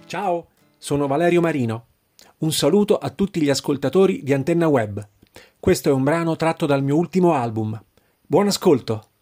Ciao, sono Valerio Marino. Un saluto a tutti gli ascoltatori di Antenna Web. Questo è un brano tratto dal mio ultimo album. Buon ascolto!